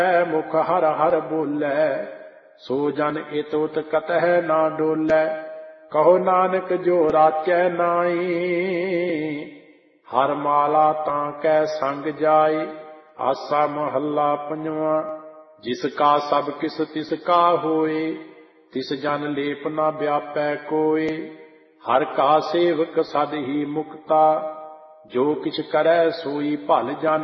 मुख हर हर बोलै, सो जन इत उत कतह ना डोलै। कहो नानक जो राचै नाई, हर माला तां कै संग जाई। आसा महला पंजवा। जिसका सब किस तिसका होए, तिस जन लेप ना व्यापै कोय। हर का सेवक सद ही मुक्ता, जो किछ करै सोई भल जन।